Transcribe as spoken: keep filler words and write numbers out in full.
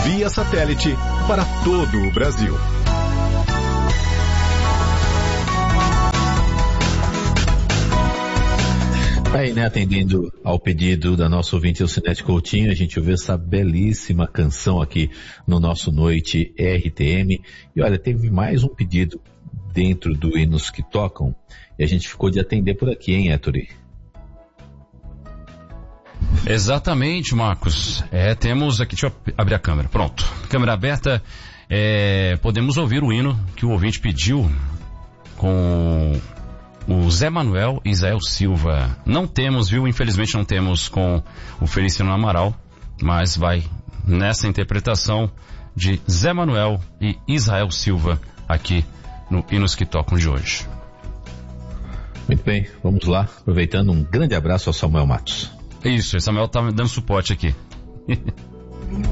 via satélite para todo o Brasil. Aí, né, atendendo ao pedido da nossa ouvinte Elcinete Coutinho, a gente ouviu essa belíssima canção aqui no nosso Noite R T M. E olha, teve mais um pedido dentro do Hinos que Tocam, e a gente ficou de atender por aqui, hein, Ettore? Exatamente, Marcos. É, temos aqui, deixa eu abrir a câmera. Pronto. Câmera aberta. É, podemos ouvir o hino que o ouvinte pediu com o Zé Manuel e Israel Silva. Não temos, viu? Infelizmente não temos com o Feliciano Amaral, mas vai nessa interpretação de Zé Manuel e Israel Silva aqui no Hinos que Tocam de hoje. Muito bem, vamos lá. Aproveitando, um grande abraço ao Samuel Matos. Isso, o Samuel tá me dando suporte aqui.